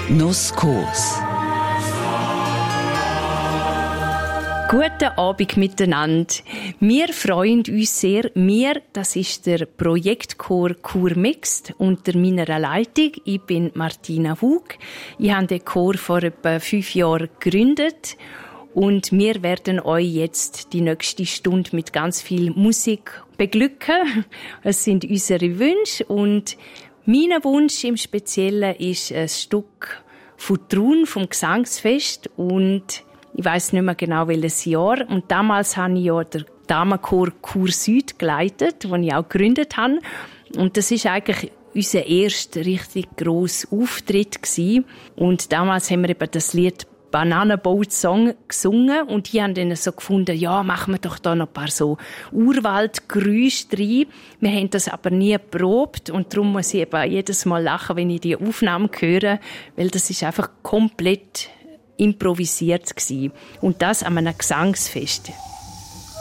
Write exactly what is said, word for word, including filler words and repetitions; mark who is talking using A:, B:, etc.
A: Nuskurs.
B: Guten Abend miteinander. Wir freuen uns sehr. Wir, das ist der Projektchor Chur Mixed unter meiner Leitung. Ich bin Martina Hug. Ich habe den Chor vor etwa fünf Jahren gegründet. Und wir werden euch jetzt die nächste Stunde mit ganz viel Musik beglücken. Es sind unsere Wünsche. Und mein Wunsch im Speziellen ist ein Stück von Trun vom Gesangsfest. Und ich weiss nicht mehr genau, welches Jahr. Und damals habe ich ja den Damenchor Chur Süd geleitet, den ich auch gegründet habe. Und das ist eigentlich unser erster richtig grosser Auftritt gewesen. Und damals haben wir eben das Lied Bananenboat Song gesungen. Und die haben dann so gefunden, ja, machen wir doch da noch ein paar so Urwaldgeräusche rein. Wir haben das aber nie geprobt. Und darum muss ich eben jedes Mal lachen, wenn ich die Aufnahme höre. Weil das ist einfach komplett improvisiert gsi und das an einem Gesangsfest.